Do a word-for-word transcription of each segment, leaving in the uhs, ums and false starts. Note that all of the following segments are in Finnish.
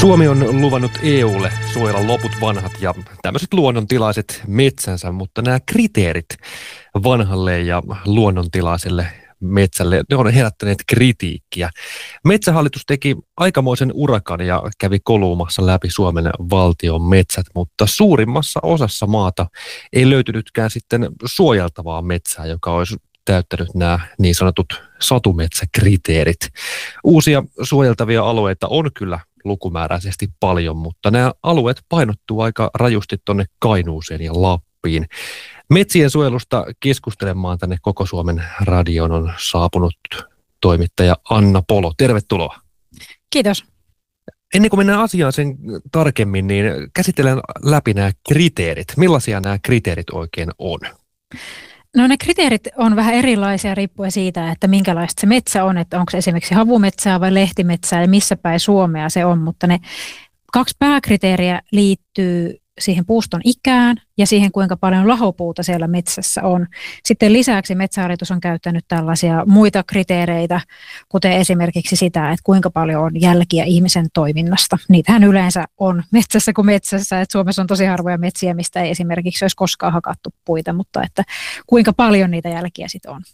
Suomi on luvannut E U:lle suojella loput vanhat ja tämmöiset luonnontilaiset metsänsä, mutta nämä kriteerit vanhalle ja luonnontilaiselle metsälle, ne on herättäneet kritiikkiä. Metsähallitus teki aikamoisen urakan ja kävi koluumassa läpi Suomen valtion metsät, mutta suurimmassa osassa maata ei löytynytkään sitten suojeltavaa metsää, joka olisi täyttänyt nämä niin sanotut satumetsäkriteerit. Uusia suojeltavia alueita on kyllä lukumääräisesti paljon, mutta nämä alueet painottuu aika rajusti tuonne Kainuuseen ja Lappiin. Metsien suojelusta keskustelemaan tänne Koko Suomen radioon on saapunut toimittaja Anna Polo. Tervetuloa. Kiitos. Ennen kuin mennään asiaan sen tarkemmin, niin käsitellään läpi nämä kriteerit. Millaisia nämä kriteerit oikein on? No ne kriteerit on vähän erilaisia riippuen siitä, että minkälaista se metsä on, että onko se esimerkiksi havumetsää vai lehtimetsää ja missä päin Suomea se on, mutta ne kaksi pääkriteeriä liittyy siihen puuston ikään ja siihen, kuinka paljon lahopuuta siellä metsässä on. Sitten lisäksi Metsähallitus on käyttänyt tällaisia muita kriteereitä, kuten esimerkiksi sitä, että kuinka paljon on jälkiä ihmisen toiminnasta. Niitähän yleensä on metsässä kuin metsässä, että Suomessa on tosi harvoja metsiä, mistä ei esimerkiksi olisi koskaan hakattu puita, mutta että kuinka paljon niitä jälkiä sitten on.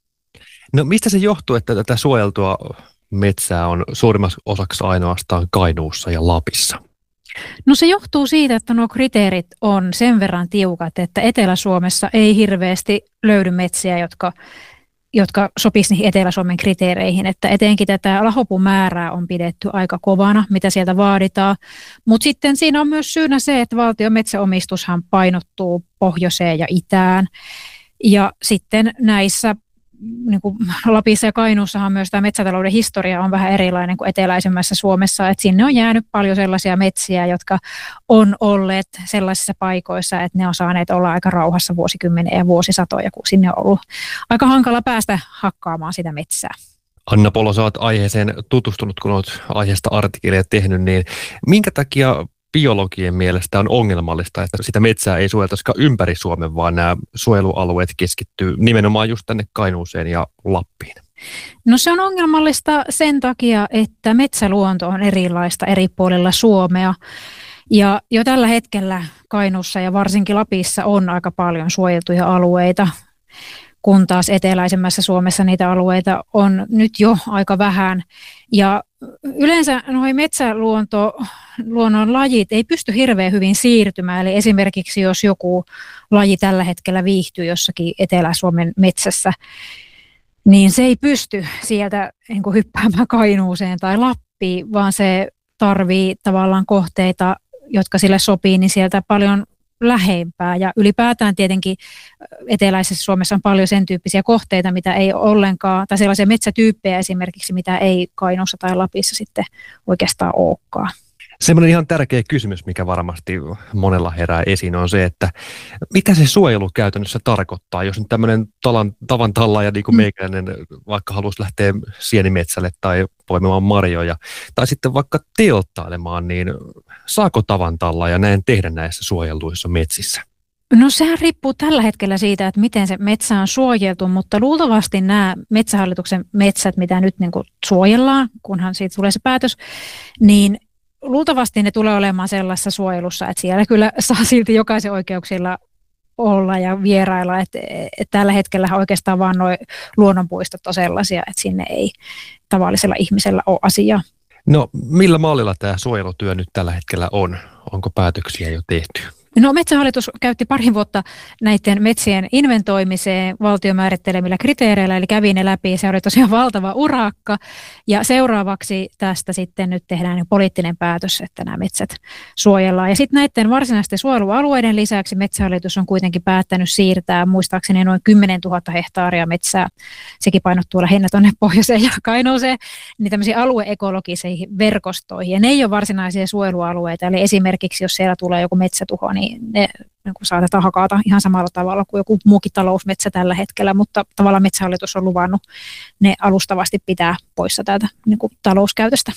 No mistä se johtuu, että tätä suojeltua metsää on suurimmaksi osaksi ainoastaan Kainuussa ja Lapissa? No se johtuu siitä, että nuo kriteerit on sen verran tiukat, että Etelä-Suomessa ei hirveästi löydy metsiä, jotka, jotka sopisivat niihin Etelä-Suomen kriteereihin. Että etenkin tätä lahopuun määrää on pidetty aika kovana, mitä sieltä vaaditaan. Mutta sitten siinä on myös syynä se, että valtion metsäomistushan painottuu pohjoiseen ja itään. Ja sitten näissä niin kuin Lapissa ja Kainuussahan myös tämä metsätalouden historia on vähän erilainen kuin eteläisemmässä Suomessa, että sinne on jäänyt paljon sellaisia metsiä, jotka on olleet sellaisissa paikoissa, että ne on saaneet olla aika rauhassa vuosikymmeniä ja vuosisatoja, kun sinne on ollut aika hankala päästä hakkaamaan sitä metsää. Anna Polo, sä oot aiheeseen tutustunut, kun olet aiheesta artikkeleja tehnyt, niin minkä takia biologien mielestä on ongelmallista, että sitä metsää ei suojeltaisikaan ympäri Suomen, vaan nämä suojelualueet keskittyy nimenomaan just tänne Kainuuseen ja Lappiin? No se on ongelmallista sen takia, että metsäluonto on erilaista eri puolilla Suomea. Ja jo tällä hetkellä Kainuussa ja varsinkin Lapissa on aika paljon suojeltuja alueita, kun taas eteläisemmässä Suomessa niitä alueita on nyt jo aika vähän. Ja yleensä nuo metsäluonto, luonnon lajit ei pysty hirveän hyvin siirtymään. Eli esimerkiksi jos joku laji tällä hetkellä viihtyy jossakin Etelä-Suomen metsässä, niin se ei pysty sieltä niin kuin hyppäämään Kainuuseen tai Lappiin, vaan se tarvii tavallaan kohteita, jotka sille sopii, niin sieltä paljon lähempää. Ja ylipäätään tietenkin eteläisessä Suomessa on paljon sen tyyppisiä kohteita, mitä ei ollenkaan, tai sellaisia metsätyyppejä esimerkiksi, mitä ei Kainuussa tai Lapissa sitten oikeastaan olekaan. Semmoinen ihan tärkeä kysymys, mikä varmasti monella herää esiin, on se, että mitä se suojelu käytännössä tarkoittaa, jos nyt tämmöinen talan, tavan tallaaja, niin kuin meikäläinen, vaikka haluaisi lähteä sienimetsälle tai poimimaan marjoja, tai sitten vaikka telttailemaan, niin saako tavan tallaaja näin tehdä näissä suojelluissa metsissä? No sehän riippuu tällä hetkellä siitä, että miten se metsä on suojeltu, mutta luultavasti nämä Metsähallituksen metsät, mitä nyt niin kuin suojellaan, kunhan siitä tulee se päätös, niin luultavasti ne tulee olemaan sellaisessa suojelussa, että siellä kyllä saa silti jokaisen oikeuksilla olla ja vierailla, että, että tällä hetkellä oikeastaan vaan nuo luonnonpuistot on sellaisia, että sinne ei tavallisella ihmisellä ole asiaa. No millä mallilla tämä suojelutyö nyt tällä hetkellä on? Onko päätöksiä jo tehty? No Metsähallitus käytti pari vuotta näiden metsien inventoimiseen valtion määrittelemillä kriteereillä, eli kävi ne läpi. Se oli tosiaan valtava urakka. Ja seuraavaksi tästä sitten nyt tehdään poliittinen päätös, että nämä metsät suojellaan. Ja sitten näiden varsinaisten suojelualueiden lisäksi Metsähallitus on kuitenkin päättänyt siirtää muistaakseni noin kymmenen tuhatta hehtaaria metsää. Sekin painottuu lähinnä tuonne pohjoiseen ja Kainuuseen, niin tämmöisiin alueekologisiin verkostoihin. Ja ne ei ole varsinaisia suojelualueita, eli esimerkiksi jos siellä tulee joku metsätuho, niin ne niin kuin saatetaan hakata ihan samalla tavalla kuin joku muukin talousmetsä tällä hetkellä, mutta tavallaan Metsähallitus on luvannut ne alustavasti pitää poissa täältä niin kuin talouskäytöstä.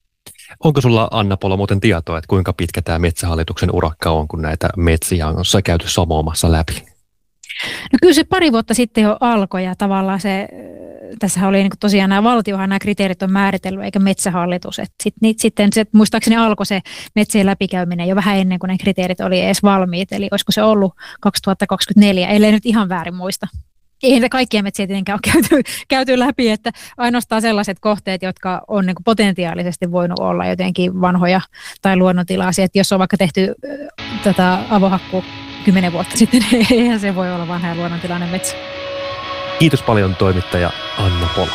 Onko sulla, Anna Polo, muuten tietoa, että kuinka pitkä tämä Metsähallituksen urakka on, kun näitä metsiä on käyty samoamassa läpi? No kyllä se pari vuotta sitten jo alkoi ja tavallaan se tässä oli niin kuin tosiaan nämä valtiohan nämä kriteerit on määritellyt, eikä Metsähallitus. Sit, niin, sitten se, muistaakseni alkoi se metsien läpikäyminen jo vähän ennen kuin ne kriteerit oli edes valmiit. Eli olisiko se ollut kaksituhattakaksikymmentäneljä, ellei nyt ihan väärin muista. Ei niitä kaikkia metsiä tietenkään ole käyty, käyty läpi, että ainoastaan sellaiset kohteet, jotka on niin kuin potentiaalisesti voinut olla jotenkin vanhoja tai luonnontilaisia. Että jos on vaikka tehty äh, tota, avohakku kymmenen vuotta sitten, eihän se voi olla vanha ja luonnontilainen metsä. Kiitos paljon toimittaja Anna Polo.